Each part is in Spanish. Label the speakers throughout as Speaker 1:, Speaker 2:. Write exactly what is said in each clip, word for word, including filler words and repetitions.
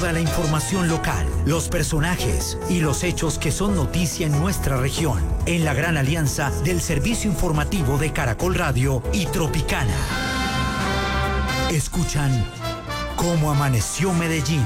Speaker 1: Toda la información local, los personajes y los hechos que son noticia en nuestra región, en la gran alianza del servicio informativo de Caracol Radio y Tropicana. Escuchan Cómo Amaneció Medellín.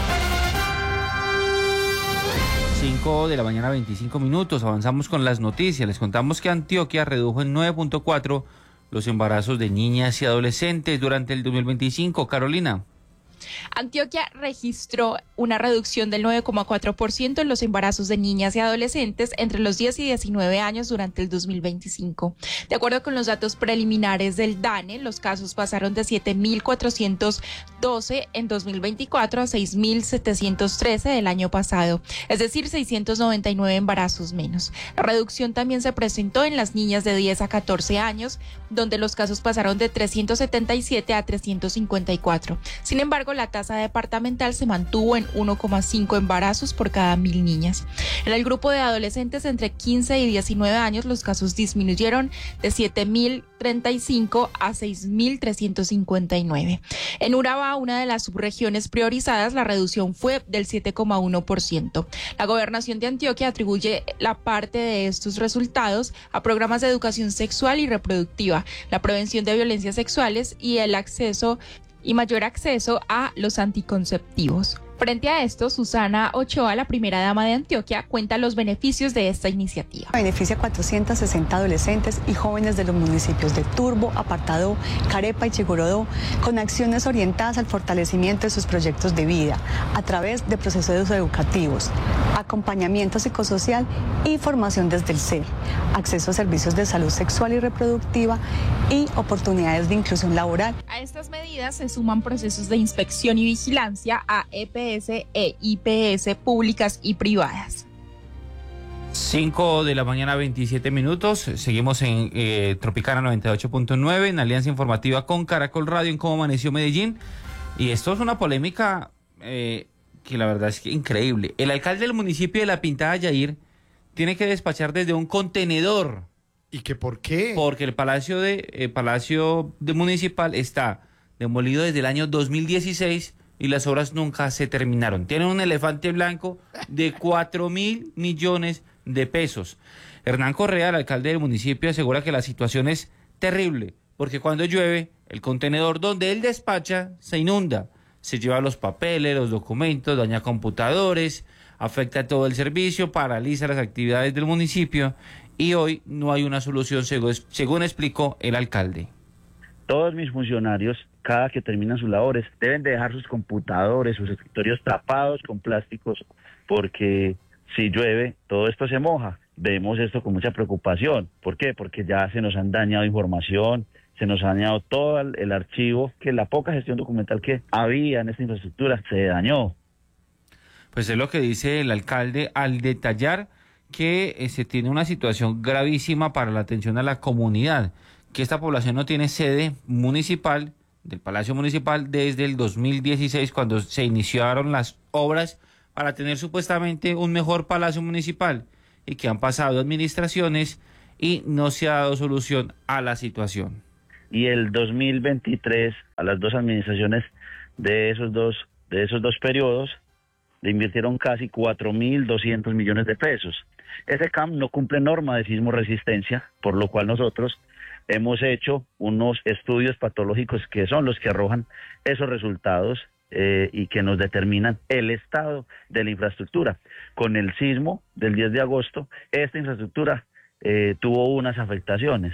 Speaker 2: cinco de la mañana, veinticinco minutos. Avanzamos con las noticias. Les contamos que Antioquia redujo en nueve punto cuatro los embarazos de niñas y adolescentes durante el dos mil veinticinco. Carolina.
Speaker 3: Antioquia registró una reducción del nueve coma cuatro por ciento en los embarazos de niñas y adolescentes entre los diez y diecinueve años durante el dos mil veinticinco. De acuerdo con los datos preliminares del DANE, los casos pasaron de siete mil cuatrocientos doce en dos mil veinticuatro a seis mil setecientos trece del año pasado, es decir, seiscientos noventa y nueve embarazos menos. La reducción también se presentó en las niñas de diez a catorce años, donde los casos pasaron de trescientos setenta y siete a trescientos cincuenta y cuatro. Sin embargo, la tasa departamental se mantuvo en uno coma cinco embarazos por cada mil niñas. En el grupo de adolescentes entre quince y diecinueve años, los casos disminuyeron de siete mil treinta y cinco a seis mil trescientos cincuenta y nueve. En Urabá, una de las subregiones priorizadas, la reducción fue del siete coma uno por ciento. La gobernación de Antioquia atribuye la parte de estos resultados a programas de educación sexual y reproductiva, la prevención de violencias sexuales y el acceso y mayor acceso a los anticonceptivos. Frente a esto, Susana Ochoa, la primera dama de Antioquia, cuenta los beneficios de esta iniciativa.
Speaker 4: Beneficia a cuatrocientos sesenta adolescentes y jóvenes de los municipios de Turbo, Apartadó, Carepa y Chigurodó, con acciones orientadas al fortalecimiento de sus proyectos de vida, a través de procesos educativos, acompañamiento psicosocial y formación desde el S E R, acceso a servicios de salud sexual y reproductiva y oportunidades de inclusión laboral.
Speaker 3: A estas medidas se suman procesos de inspección y vigilancia a E P S e I P S públicas y privadas.
Speaker 2: cinco de la mañana, veintisiete minutos. Seguimos en eh, Tropicana noventa y ocho punto nueve, en alianza informativa con Caracol Radio en Cómo Amaneció Medellín. Y esto es una polémica eh, que la verdad es que increíble. El alcalde del municipio de La Pintada, Yair, tiene que despachar desde un contenedor.
Speaker 5: ¿Y qué por qué?
Speaker 2: Porque el Palacio de eh, Palacio de Municipal está demolido desde el año dos mil dieciséis y las obras nunca se terminaron. Tienen un elefante blanco de cuatro mil millones de pesos. Hernán Correa, el alcalde del municipio, asegura que la situación es terrible, porque cuando llueve, el contenedor donde él despacha se inunda. Se lleva los papeles, los documentos, daña computadores, afecta todo el servicio, paraliza las actividades del municipio y hoy no hay una solución, según, según explicó el alcalde.
Speaker 6: Todos mis funcionarios, cada que terminan sus labores, deben de dejar sus computadores, sus escritorios tapados con plásticos, porque si llueve, todo esto se moja. Vemos esto con mucha preocupación. ¿Por qué? Porque ya se nos han dañado información, se nos ha dañado todo el, el archivo, que la poca gestión documental que había en esta infraestructura se dañó.
Speaker 2: Pues es lo que dice el alcalde al detallar que eh, se tiene una situación gravísima para la atención a la comunidad, que esta población no tiene sede municipal, del Palacio Municipal, desde el dos mil dieciséis, cuando se iniciaron las obras para tener supuestamente un mejor Palacio Municipal, y que han pasado administraciones y no se ha dado solución a la situación.
Speaker 6: Y el dos mil veintitrés, a las dos administraciones de esos dos, de esos dos periodos, le invirtieron casi cuatro mil doscientos millones de pesos. Ese C A M no cumple norma de sismo resistencia, por lo cual nosotros hemos hecho unos estudios patológicos que son los que arrojan esos resultados eh, y que nos determinan el estado de la infraestructura. Con el sismo del diez de agosto, esta infraestructura eh, tuvo unas afectaciones.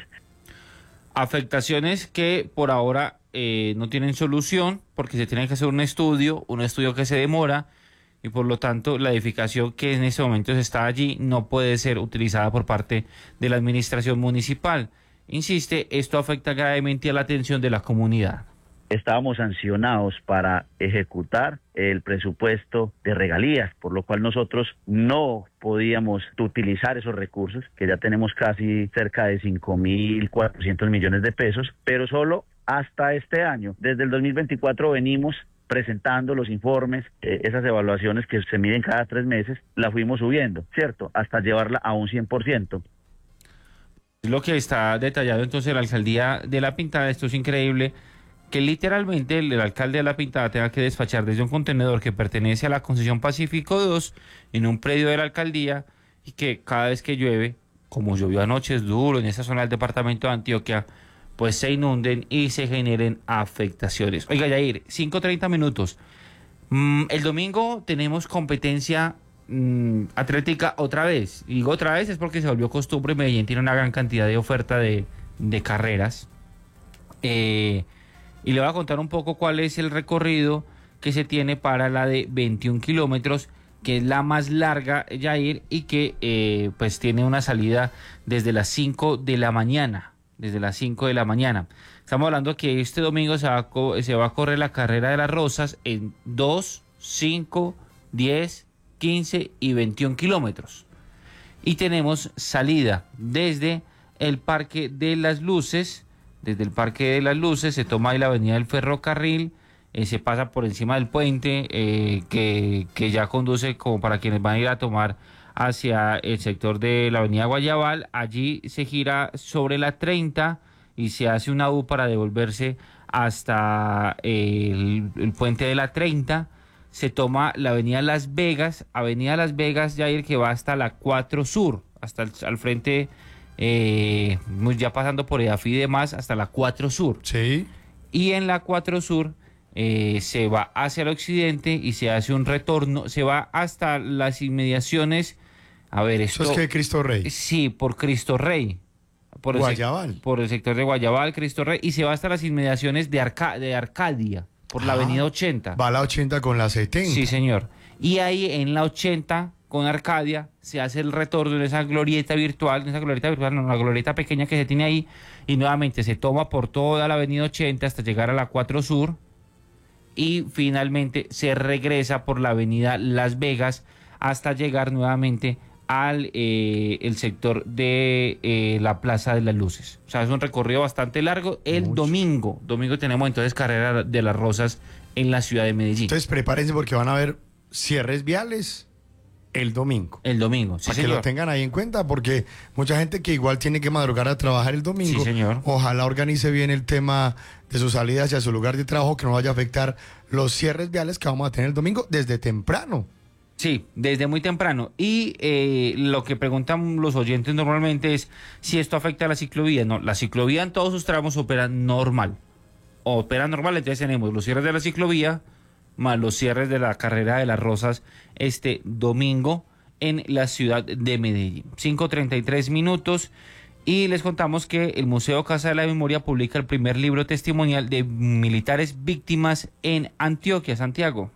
Speaker 2: Afectaciones que por ahora eh, no tienen solución, porque se tiene que hacer un estudio, un estudio que se demora, y por lo tanto la edificación que en este momento está allí no puede ser utilizada por parte de la administración municipal. Insiste, esto afecta gravemente a la atención de la comunidad.
Speaker 6: Estábamos sancionados para ejecutar el presupuesto de regalías, por lo cual nosotros no podíamos utilizar esos recursos, que ya tenemos casi cerca de cinco mil cuatrocientos millones de pesos, pero solo hasta este año. Desde el dos mil veinticuatro venimos presentando los informes, eh, esas evaluaciones que se miden cada tres meses, la fuimos subiendo, ¿cierto? Hasta llevarla a un cien por ciento.
Speaker 2: Es lo que está detallado entonces la alcaldía de La Pintada. Esto es increíble, que literalmente el, el alcalde de La Pintada tenga que despachar desde un contenedor que pertenece a la concesión Pacífico dos en un predio de la alcaldía, y que cada vez que llueve, como llovió anoche, es duro en esa zona del departamento de Antioquia, pues se inunden y se generen afectaciones. Oiga, Yair, cinco treinta minutos. Mm, el domingo tenemos competencia mm, atlética otra vez. Y digo otra vez es porque se volvió costumbre. Medellín tiene una gran cantidad de oferta de, de carreras. Eh, y le voy a contar un poco cuál es el recorrido que se tiene para la de veintiún kilómetros, que es la más larga, Yair, y que eh, pues tiene una salida desde las cinco de la mañana. Desde las cinco de la mañana. Estamos hablando que este domingo se va, a, se va a correr la carrera de las Rosas en dos, cinco, diez, quince y veintiún kilómetros. Y tenemos salida desde el Parque de las Luces. Desde el Parque de las Luces se toma ahí la avenida del Ferrocarril, eh, se pasa por encima del puente eh, que, que ya conduce como para quienes van a ir a tomar hacia el sector de la avenida Guayabal. Allí se gira sobre la treinta y se hace una U para devolverse hasta el, el puente de la treinta. Se toma la avenida Las Vegas, avenida Las Vegas, Jair, que va hasta la cuatro Sur, hasta el, al frente, eh, ya pasando por Edafi y demás, hasta la cuatro Sur.
Speaker 5: Sí.
Speaker 2: Y en la cuatro Sur eh, se va hacia el occidente y se hace un retorno, se va hasta las inmediaciones. A ver, esto...
Speaker 5: ¿Eso es que Cristo Rey?
Speaker 2: Sí, por Cristo Rey. Por el
Speaker 5: Guayabal.
Speaker 2: Por el sector de Guayabal, Cristo Rey, y se va hasta las inmediaciones de, Arca de Arcadia, por la
Speaker 5: Ah,
Speaker 2: avenida ochenta.
Speaker 5: Va a la ochenta con la setenta.
Speaker 2: Sí, señor. Y ahí en la ochenta, con Arcadia, se hace el retorno en esa glorieta virtual, en esa glorieta virtual, no, la glorieta pequeña que se tiene ahí, y nuevamente se toma por toda la avenida ochenta hasta llegar a la cuatro Sur, y finalmente se regresa por la avenida Las Vegas hasta llegar nuevamente al eh, el sector de eh, la Plaza de las Luces. O sea, es un recorrido bastante largo. El
Speaker 5: Mucho.
Speaker 2: domingo, domingo tenemos entonces carrera de las Rosas en la ciudad de Medellín.
Speaker 5: Entonces prepárense porque van a haber cierres viales el domingo.
Speaker 2: El domingo, sí,
Speaker 5: Para que
Speaker 2: señor.
Speaker 5: lo tengan ahí en cuenta, porque mucha gente que igual tiene que madrugar a trabajar el domingo,
Speaker 2: Sí, señor.
Speaker 5: ojalá organice bien el tema de su salida hacia su lugar de trabajo, que no vaya a afectar los cierres viales que vamos a tener el domingo desde temprano.
Speaker 2: Sí, desde muy temprano. Y eh, lo que preguntan los oyentes normalmente es si esto afecta a la ciclovía. No, la ciclovía en todos sus tramos opera normal. Opera normal, entonces tenemos los cierres de la ciclovía más los cierres de la carrera de las Rosas este domingo en la ciudad de Medellín. cinco treinta y tres minutos. Y les contamos que el Museo Casa de la Memoria publica el primer libro testimonial de militares víctimas en Antioquia, Santiago.